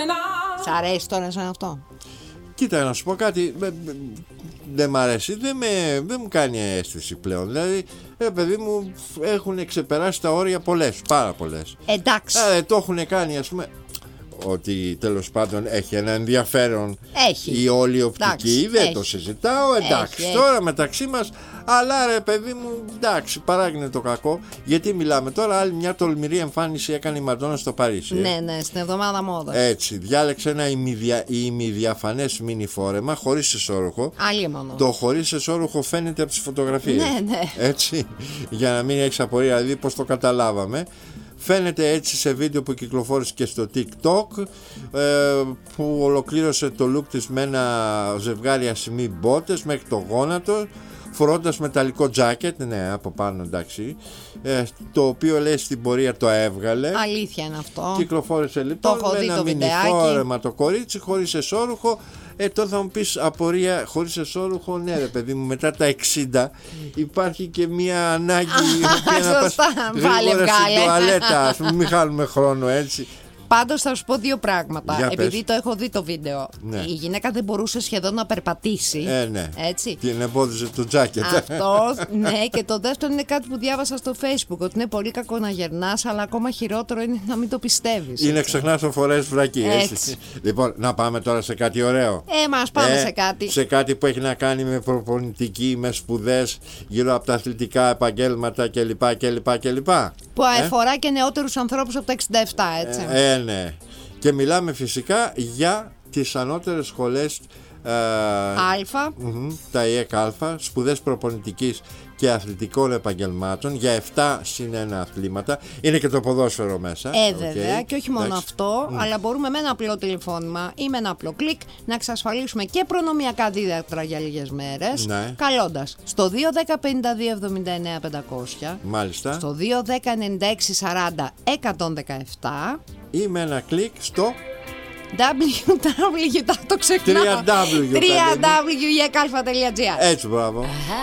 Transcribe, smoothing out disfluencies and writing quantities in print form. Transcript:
Σ' αρέσει τώρα σαν αυτό? Κοίτα, να σου πω κάτι. Δεν μ' αρέσει, δεν μου κάνει αίσθηση πλέον. Δηλαδή, παιδί μου, έχουν ξεπεράσει τα όρια πολλές, πάρα πολλές. Εντάξει. Το έχουν κάνει, ας πούμε, ότι τέλος πάντων έχει ένα ενδιαφέρον. Έχει. Η όλη οπτική, εντάξει, δεν έχει. το συζητάω. Εντάξει, τώρα μεταξύ μας. Αλλά ρε παιδί μου, εντάξει, παράγει το κακό. Γιατί μιλάμε τώρα, άλλη μια τολμηρή εμφάνιση έκανε η Μαντόνα στο Παρίσι. Ναι, στην εβδομάδα μόδας. Έτσι, διάλεξε ένα ημιδιαφανές μίνι φόρεμα χωρίς εσώρουχο. Αλλήμωνο. Το χωρίς εσώρουχο φαίνεται από τις φωτογραφίες. Ναι. Έτσι, για να μην έχεις απορία, δηλαδή πώς το καταλάβαμε. Φαίνεται έτσι σε βίντεο που κυκλοφόρησε και στο TikTok, που ολοκλήρωσε το look της με ένα ζευγάρι ασημί μπότες μέχρι το γόνατο, φορώντας μεταλλικό τζάκετ, ναι, από πάνω, εντάξει, το οποίο λέει στην πορεία το έβγαλε. Αλήθεια είναι αυτό. Κυκλοφόρησε λοιπόν με ένα μινιφόρεμα το κορίτσι χωρίς εσώρουχο. Τώρα θα μου πεις απορία, χωρίς εσώρουχο, ναι ρε παιδί μου, μετά τα 60 υπάρχει και μια ανάγκη να πας γρήγορα στην τουαλέτα, ας πούμε, μην χάνουμε χρόνο, έτσι. Πάντως θα σου πω δύο πράγματα. Για επειδή πες. το έχω δει το βίντεο. Ναι. Η γυναίκα δεν μπορούσε σχεδόν να περπατήσει. Ναι. Έτσι. Την εμπόδιζε το τζάκετ. Αυτό, ναι. Και το δεύτερο είναι κάτι που διάβασα στο Facebook. Ότι είναι πολύ κακό να γερνάς, αλλά ακόμα χειρότερο είναι να μην το πιστεύεις. Είναι ξεχνάς το φορές βρακή, έτσι. Λοιπόν, να πάμε τώρα σε κάτι ωραίο. Μας πάμε σε κάτι. Σε κάτι που έχει να κάνει με προπονητική, με σπουδές γύρω από τα αθλητικά επαγγέλματα κλπ. Που αφορά και νεότερους ανθρώπους από τα 67, έτσι. Ναι. Και μιλάμε φυσικά για τις ανώτερες σχολές Αλφα. Τα ΙΕΚ Αλφα, σπουδές προπονητικής και αθλητικών επαγγελμάτων για 7 συν 1 αθλήματα. Είναι και το ποδόσφαιρο μέσα. Βέβαια, και όχι μόνο αυτό, αλλά μπορούμε με ένα απλό τηλεφώνημα ή με ένα απλό κλικ να εξασφαλίσουμε και προνομιακά δίδακτρα για λίγες μέρες. Ναι. Καλώντας στο 210-52-79-500. Μάλιστα. Στο 210-96-40-117. Ή με ένα κλικ στο www.yekalfa.gr. Έτσι, μπράβο.